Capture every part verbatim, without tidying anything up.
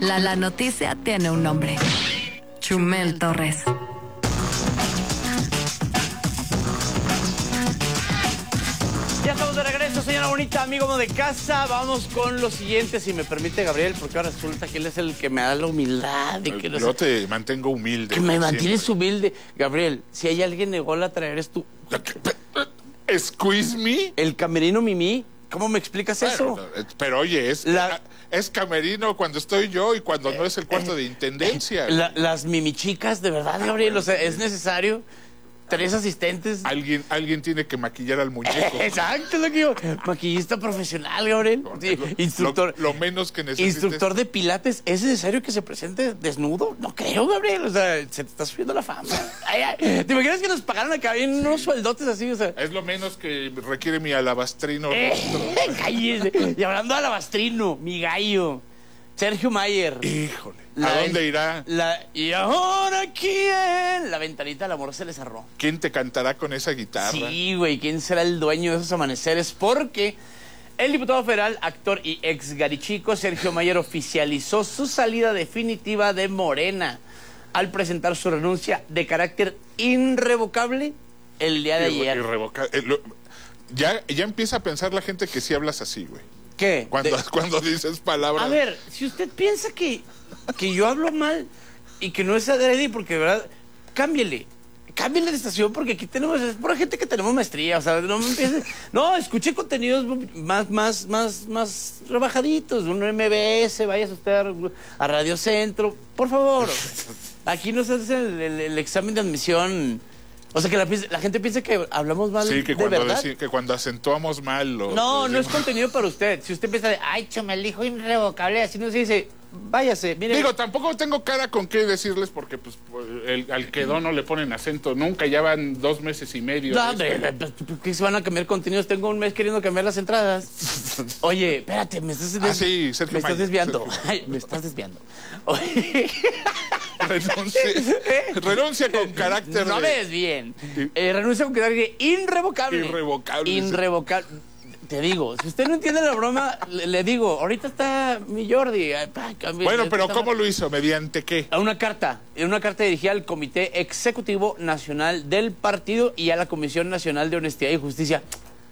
La la noticia tiene un nombre. Chumel Torres. Ya estamos de regreso, señora bonita, amigo de casa. Vamos con lo siguiente, si me permite, Gabriel, porque ahora resulta que él es el que me da la humildad. De que Yo no te mantengo humilde. Que me mantienes siempre. humilde. Gabriel, si hay alguien ególatra, eres tú. ¿Squeeze me? El camerino Mimi. ¿Cómo me explicas eso? Bueno, pero oye, es, La- es camerino cuando estoy yo y cuando no es el cuarto de intendencia. La- las mimichicas, de verdad, Gabriel, o sea, ¿es necesario? ¿Tres asistentes? Alguien, alguien tiene que maquillar al muñeco. Exacto, lo que yo. Maquillista profesional, Gabriel. Sí, Lo- instructor. Lo, lo menos que necesites. Instructor de pilates, ¿es necesario que se presente desnudo? No creo, Gabriel. O sea, se te está subiendo la fama. Ay, ay. ¿Te imaginas que nos pagaron acá bien unos sueldotes así? O sea, Es lo menos que requiere mi alabastrino. eh, cállese. Y hablando de alabastrino, mi gallo, Sergio Mayer. Híjole. La ¿A ven- dónde irá? La, ¿y ahora quién? La ventanita del amor se le cerró. ¿Quién te cantará con esa guitarra? Sí, güey, ¿quién será el dueño de esos amaneceres? Porque el diputado federal, actor y ex garichico Sergio Mayer oficializó su salida definitiva de Morena al presentar su renuncia de carácter irrevocable el día de Irre- ayer. irrevoca- eh, lo- ya, ya empieza a pensar la gente que sí hablas así, güey. ¿Qué? Cuando, De- cuando dices palabras. A ver, si usted piensa que, que yo hablo mal y que no es adrede, porque de verdad, cámbiele. Cámbiale de estación porque aquí tenemos, es pura gente que tenemos maestría, o sea, no me empieces. No, escuche contenidos más, más, más, más rebajaditos, un M B S, vaya usted a, a Radio Centro, por favor. Aquí no se hace el, el- el examen de admisión. O sea, que la, piensa- la gente piensa que hablamos mal Sí, que de cuando, verdad. deci- que cuando acentuamos mal lo. No, lo no es decimos. contenido para usted. Si usted empieza de, ay, Chumel dijo irrevocable, así no se dice, váyase, mire. Digo, tampoco tengo cara con qué decirles porque pues el, al quedó no le ponen acento nunca, ya van dos meses y medio. No, de hombre, esto. ¿por qué se van a cambiar contenidos? Tengo un mes queriendo cambiar las entradas. Oye, espérate, me estás, des- Ah, sí, Sergio me estás Mayer, desviando. Sergio. Ay, me estás desviando. Oye, Renuncia, renuncia con carácter no de- me desvíen. Eh, renuncia con carácter irrevocable. Irrevocable, sí. Irrevocable. Te digo, si usted no entiende la broma, le, le digo, ahorita está mi Jordi. Ay, pa, cambie- Bueno, pero está- ¿cómo lo hizo? ¿Mediante qué? A una carta, en una carta dirigida al Comité Ejecutivo Nacional del Partido y a la Comisión Nacional de Honestidad y Justicia.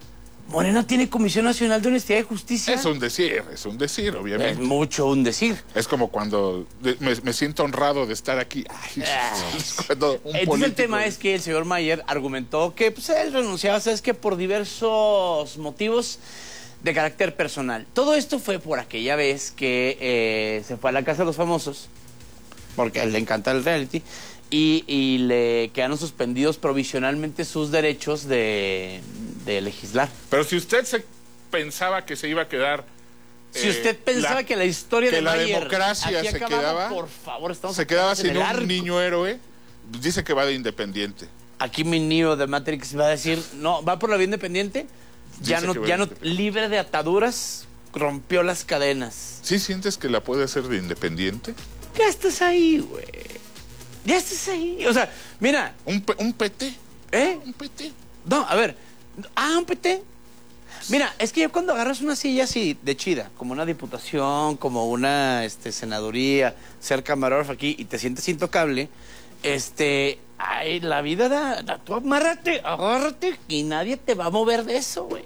Morena tiene Comisión Nacional de Honestidad y Justicia. Es un decir, es un decir, Es obviamente. mucho un decir. Es como cuando de- me, me siento honrado de estar aquí. Ay, es cuando un Entonces el político- tema es que el señor Mayer argumentó que pues, él renunciaba, ¿sabes qué? Por diversos motivos de carácter personal. Todo esto fue por aquella vez que eh, se fue a la Casa de los Famosos, porque a él le encanta el reality, y, y le quedaron suspendidos provisionalmente sus derechos de, de legislar. Pero si usted se pensaba que se iba a quedar... Si eh, usted pensaba la- que la historia que de la Mayer democracia aquí se acababa, quedaba- por favor, estamos se quedaba apenas en sin el un arco. niño héroe, dice que va de independiente. Aquí mi niño de Matrix va a decir, no, va por la vía independiente, ya Dice no, que va ya no, independiente. libre de ataduras, rompió las cadenas. ¿Sí sientes que la puede hacer de independiente? Ya estás ahí, güey. Ya estás ahí. O sea, mira, ¿Un, P- un P T? ¿eh? ¿Un P T? No, a ver. Ah, un P T. Mira, es que ya cuando agarras una silla así de chida, como una diputación, como una este, senaduría, ser camarógrafo aquí y te sientes intocable, este, ay, la vida da, da- tú amárrate, agárrate y nadie te va a mover de eso, güey.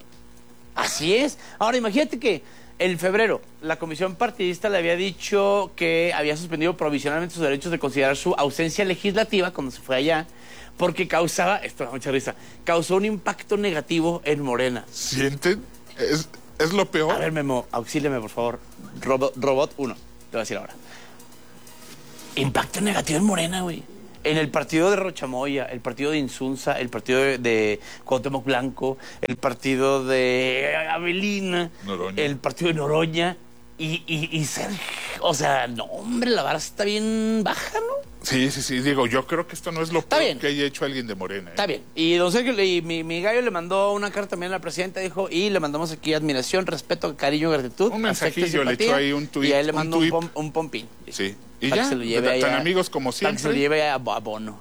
Así es. Ahora, imagínate que en febrero la comisión partidista le había dicho que había suspendido provisionalmente sus derechos de considerar su ausencia legislativa cuando se fue allá, porque causaba, esto da mucha risa, causó un impacto negativo en Morena. ¿Sienten? Es, es lo peor. A ver, Memo, auxíliame, por favor. Robo- Robot uno, te voy a decir ahora. Impacto negativo en Morena, güey. En el partido de Rochamoya, el partido de Insunza, el partido de, de Cuauhtémoc Blanco, el partido de Avelina, Noroña. el partido de Noroña y, y, y Sergio. O sea, no, hombre, la vara está bien baja, ¿no? Sí, sí, sí. Digo, yo creo que esto no es lo Está peor bien. que haya hecho alguien de Morena. ¿eh? Está bien. Y don Sergio, y mi, mi gallo le mandó una carta también a la presidenta, dijo, y le mandamos aquí admiración, respeto, cariño, gratitud. Un afecto y mensajillo, le simpatía, echó ahí un tuit, Y ahí le un mandó un, tuit. pom- un pompín. Sí. Y Para ya, que se lo lleve tan allá- amigos como Para que se lo siempre. lleve a, a Bono.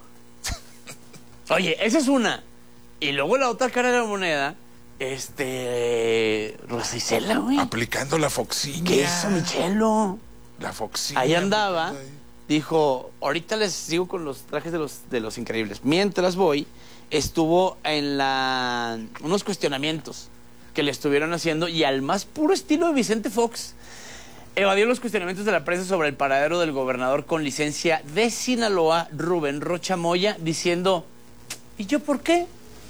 Oye, esa es una. Y luego la otra cara de la moneda, este... Rosa Isela, güey. Aplicando la foxiña. ¿Qué hizo Michelo? La Foxina. Ahí andaba, dijo, ahorita les sigo con los trajes de los, de los Increíbles. Mientras voy, estuvo en la unos cuestionamientos que le estuvieron haciendo y al más puro estilo de Vicente Fox, evadió los cuestionamientos de la prensa sobre el paradero del gobernador con licencia de Sinaloa, Rubén Rocha Moya, diciendo, ¿y yo por qué?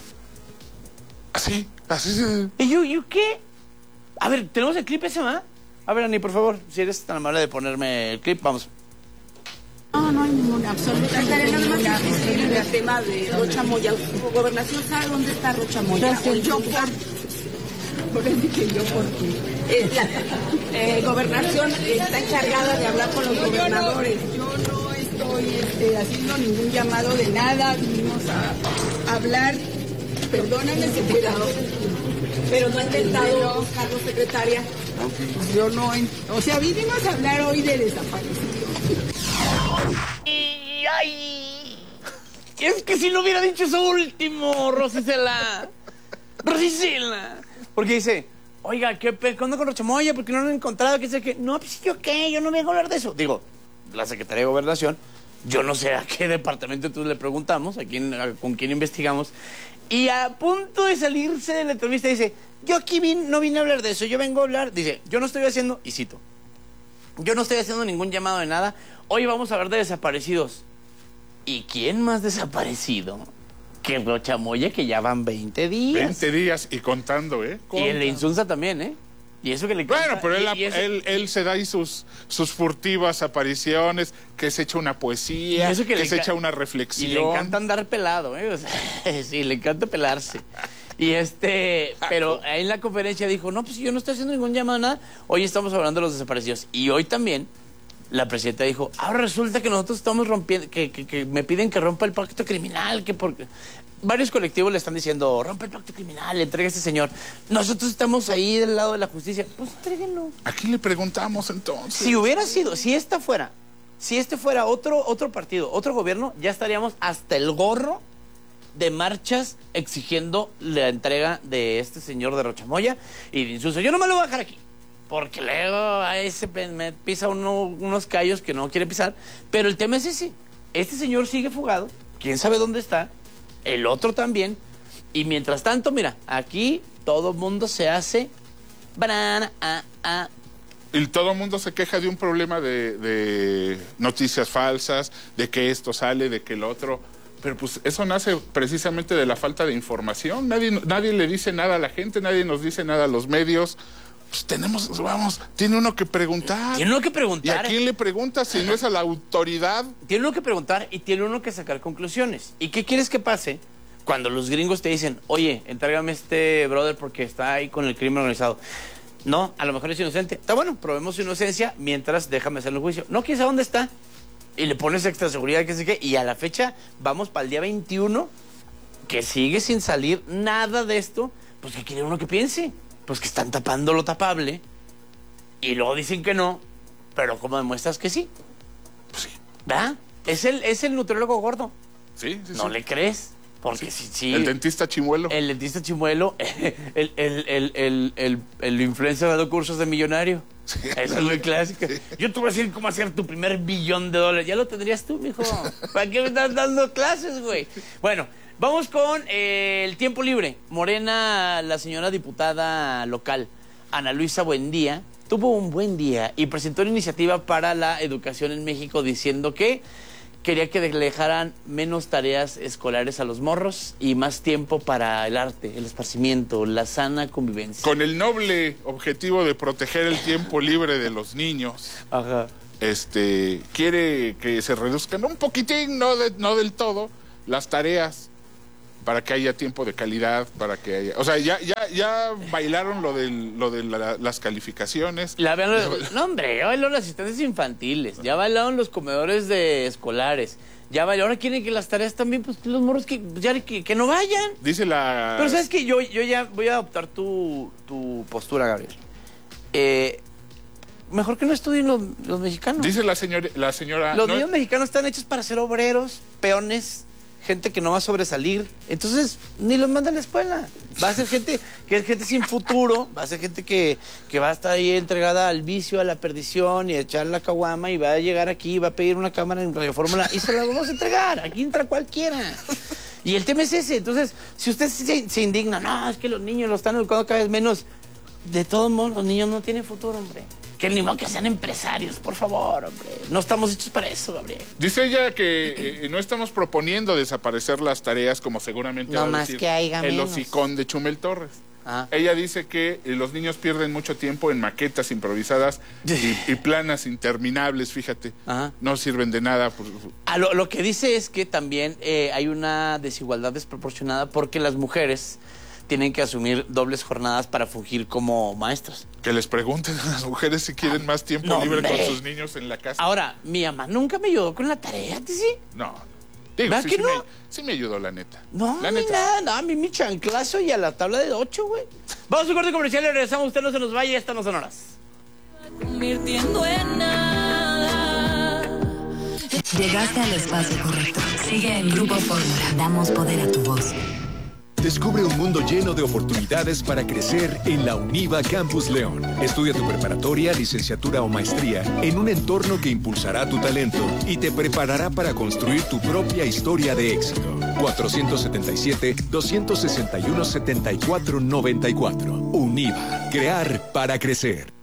Así, así se... ¿Y yo, yo qué? A ver, ¿tenemos el clip ese, ma? A ver, Ani, por favor, si eres tan amable de ponerme el clip, vamos. No, no hay ninguna, absolutamente ninguna. El tema de Rocha Moya. Gobernación sabe dónde está Rocha Moya. O yo por... Por eso que yo porque... Eh, la eh, gobernación está encargada de hablar con los gobernadores. Yo no estoy este, haciendo ningún llamado de nada. Vinimos a hablar. Perdóname, secretario, pero no ha intentado, Carlos, secretaria. Yo no, o sea, vinimos a hablar hoy de desaparecidos. Y, ay, es que si no hubiera dicho eso último, Rosicela. Rosicela. Porque dice, oiga, ¿qué, qué onda con Rocha Moya? ¿Por qué no lo han encontrado? ¿Qué sé qué? No, pues yo qué, yo no vengo a hablar de eso. Digo, la Secretaría de Gobernación, yo no sé a qué departamento entonces le preguntamos, a quién, a, con quién investigamos. Y a punto de salirse de la entrevista dice, yo aquí vin, no vine a hablar de eso, yo vengo a hablar, dice, yo no estoy haciendo, y cito, yo no estoy haciendo ningún llamado de nada, hoy vamos a hablar de desaparecidos. ¿Y quién más desaparecido que Rocha Moya, que ya van veinte días? veinte días y contando, ¿eh? Y el de Insunza también, ¿eh? Y eso que le canta, Bueno, pero él, y, y eso, él, él se da ahí sus, sus furtivas apariciones, que se echa una poesía, que, que se echa una reflexión. Y le encanta andar pelado, ¿eh? O sea, sí, le encanta pelarse. Y este, pero ahí en la conferencia dijo, no, pues yo no estoy haciendo ningún llamado a nada. Hoy estamos hablando de los desaparecidos. Y hoy también la presidenta dijo, ahora resulta que nosotros estamos rompiendo, que, que, que me piden que rompa el pacto criminal, que porque... Varios colectivos le están diciendo, rompe el pacto criminal, entrega a este señor. Nosotros estamos ahí del lado de la justicia. Pues entréguenlo. ¿A quién le preguntamos entonces? Si hubiera sido, si esta fuera, si este fuera otro, otro partido, otro gobierno, ya estaríamos hasta el gorro de marchas exigiendo la entrega de este señor de Rocha Moya y de Insulso. Yo no me lo voy a dejar aquí, porque luego a ese me pisa uno, unos callos que no quiere pisar. Pero el tema es ese. Este señor sigue fugado, quién sabe dónde está. El otro también. Y mientras tanto, mira, aquí todo el mundo se hace... Banana, ah, ah. Y todo el mundo se queja de un problema de, de noticias falsas, de que esto sale, de que el otro... Pero pues eso nace precisamente de la falta de información. Nadie, nadie le dice nada a la gente, nadie nos dice nada a los medios. Pues tenemos, vamos, tiene uno que preguntar. Tiene uno que preguntar. ¿Y a quién le pregunta si no es a la autoridad? Tiene uno que preguntar y tiene uno que sacar conclusiones. ¿Y qué quieres que pase cuando los gringos te dicen, oye, entrégame este brother porque está ahí con el crimen organizado? No, a lo mejor es inocente. Está bueno, probemos su inocencia mientras déjame hacerle el juicio. No, quién sabe dónde está. Y le pones extra seguridad, que sé qué. Y a la fecha, vamos para el día veintiuno, que sigue sin salir nada de esto. Pues, ¿qué quiere uno que piense? Pues que están tapando lo tapable y luego dicen que no, pero ¿cómo demuestras que sí? Pues sí. ¿Verdad? Es el, es el nutriólogo gordo. Sí, sí, No sí. le crees, porque sí, sí. El dentista chimuelo. El dentista chimuelo, el, el, el, el, el, el influencer dando cursos de millonario. Sí, Esa es muy clásica. Sí. Yo te voy a decir cómo hacer tu primer billón de dólares. Ya lo tendrías tú, mijo. ¿Para qué me estás dando clases, güey? Bueno, vamos con eh, el tiempo libre. Morena, la señora diputada local, Ana Luisa Buendía, tuvo un buen día y presentó una iniciativa para la educación en México diciendo que quería que le dejaran menos tareas escolares a los morros y más tiempo para el arte, el esparcimiento, la sana convivencia. Con el noble objetivo de proteger el tiempo libre de los niños. Ajá. Este, quiere que se reduzcan un poquitín, no, de, no del todo, las tareas para que haya tiempo de calidad, para que haya... O sea, ya, ya, ya bailaron lo, del, lo de la, las calificaciones. La, no, hombre, ya bailaron las asistencias infantiles, ya bailaron los comedores de escolares, ya bailaron, ahora quieren que las tareas también, pues los morros que, ya, que, que no vayan. Dice la... Pero sabes que yo, yo ya voy a adoptar tu, tu postura, Gabriel. Eh, mejor que no estudien los, los mexicanos. Dice la señora... La señora los no, niños mexicanos están hechos para ser obreros, peones, gente que no va a sobresalir. Entonces, ni los manda a la escuela. Va a ser gente que es gente sin futuro, va a ser gente que, que va a estar ahí entregada al vicio, a la perdición y a echar la caguama y va a llegar aquí, va a pedir una cámara en Radio Fórmula y se la vamos a entregar. Aquí entra cualquiera. Y el tema es ese. Entonces, si usted se, se indigna, no, es que los niños lo están educando cada vez menos. De todos modos, los niños no tienen futuro, hombre. Que ni modo que sean empresarios, por favor, hombre. No estamos hechos para eso, Gabriel. Dice ella que eh, no estamos proponiendo desaparecer las tareas como seguramente no va a más decir que haya el menos. hocicón de Chumel Torres. Ah. Ella dice que eh, los niños pierden mucho tiempo en maquetas improvisadas y, y planas interminables, fíjate. Ajá. No sirven de nada. Por... Ah, lo, lo que dice es que también eh, hay una desigualdad desproporcionada porque las mujeres tienen que asumir dobles jornadas para fungir como maestras. Que les pregunten a las mujeres si quieren más tiempo no, libre hombre. con sus niños en la casa. Ahora, mi mamá nunca me ayudó con la tarea, ¿sí? No. Digo, ¿verdad sí, que sí no? Me, sí me ayudó, la neta. No, la ni neta. nada, no, a mí mi chanclazo y a la tabla de ocho, güey. Vamos a un corte comercial y regresamos. Usted no se nos vaya, estas no son horas. Convirtiendo en nada. Llegaste al espacio correcto. Sigue en Grupo Fórmula. Damos poder a tu voz. Descubre un mundo lleno de oportunidades para crecer en la UNIVA Campus León. Estudia tu preparatoria, licenciatura o maestría en un entorno que impulsará tu talento y te preparará para construir tu propia historia de éxito. cuatrocientos setenta y siete, doscientos sesenta y uno, setenta y cuatro noventa y cuatro. UNIVA. Crear para crecer.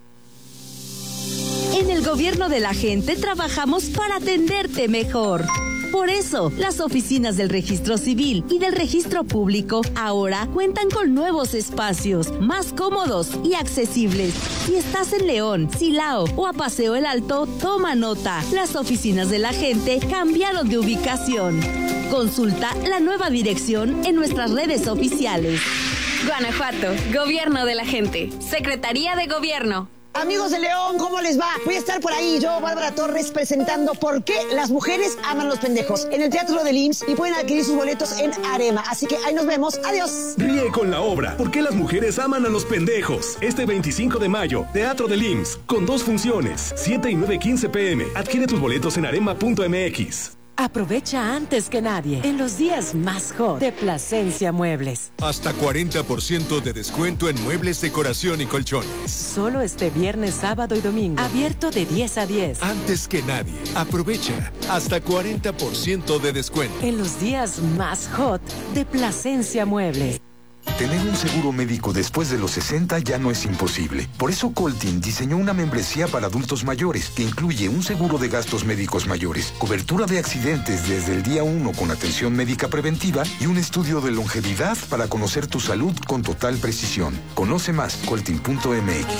En el gobierno de la gente trabajamos para atenderte mejor. Por eso, las oficinas del Registro Civil y del Registro Público ahora cuentan con nuevos espacios, más cómodos y accesibles. Si estás en León, Silao o a Paseo el Alto, toma nota. Las oficinas de la gente cambiaron de ubicación. Consulta la nueva dirección en nuestras redes oficiales. Guanajuato, Gobierno de la Gente, Secretaría de Gobierno. Amigos de León, ¿cómo les va? Voy a estar por ahí, yo, Bárbara Torres, presentando ¿Por qué las mujeres aman a los pendejos? En el Teatro del I M S S y pueden adquirir sus boletos en Arema. Así que ahí nos vemos. Adiós. Ríe con la obra ¿Por qué las mujeres aman a los pendejos? Este veinticinco de mayo, Teatro del I M S S, con dos funciones, siete y nueve quince pm. Adquiere tus boletos en arema punto m x. Aprovecha antes que nadie en los días más hot de Plasencia Muebles. Hasta cuarenta por ciento de descuento en muebles, decoración y colchones. Solo este viernes, sábado y domingo. Abierto de diez a diez. Antes que nadie. Aprovecha hasta cuarenta por ciento de descuento. En los días más hot de Plasencia Muebles. Tener un seguro médico después de los sesenta ya no es imposible. Por eso Coltin diseñó una membresía para adultos mayores que incluye un seguro de gastos médicos mayores, cobertura de accidentes desde el día uno con atención médica preventiva y un estudio de longevidad para conocer tu salud con total precisión. Conoce más, coltin punto m x.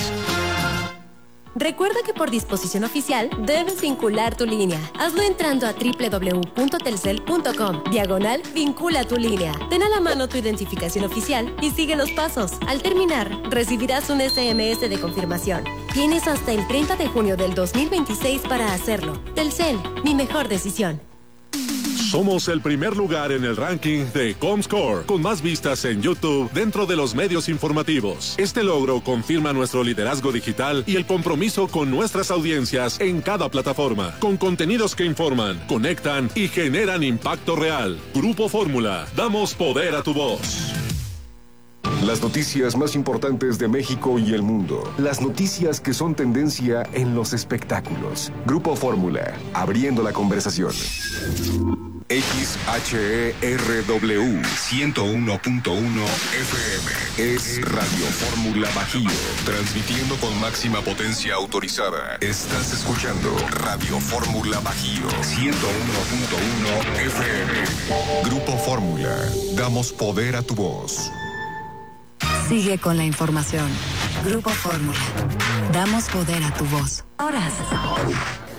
Recuerda que por disposición oficial debes vincular tu línea. Hazlo entrando a doble u doble u doble u punto telcel punto com, diagonal vincula tu línea. Ten a la mano tu identificación oficial y sigue los pasos. Al terminar, recibirás un ese eme ese de confirmación. Tienes hasta el treinta de junio del dos mil veintiséis para hacerlo. Telcel, mi mejor decisión. Somos el primer lugar en el ranking de Comscore, con más vistas en YouTube dentro de los medios informativos. Este logro confirma nuestro liderazgo digital y el compromiso con nuestras audiencias en cada plataforma, con contenidos que informan, conectan y generan impacto real. Grupo Fórmula, damos poder a tu voz. Las noticias más importantes de México y el mundo. Las noticias que son tendencia en los espectáculos. Grupo Fórmula, abriendo la conversación. X H E R W ciento uno punto uno F M es Radio Fórmula Bajío, transmitiendo con máxima potencia autorizada. Estás escuchando Radio Fórmula Bajío ciento uno punto uno F M. Grupo Fórmula, damos poder a tu voz. Sigue con la información. Grupo Fórmula. Damos poder a tu voz. Horas.